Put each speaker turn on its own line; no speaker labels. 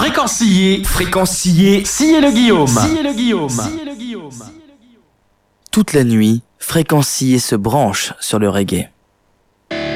Fréquencier, sciez le Guillaume.
Toute la nuit, Fréquencier se branche sur le reggae.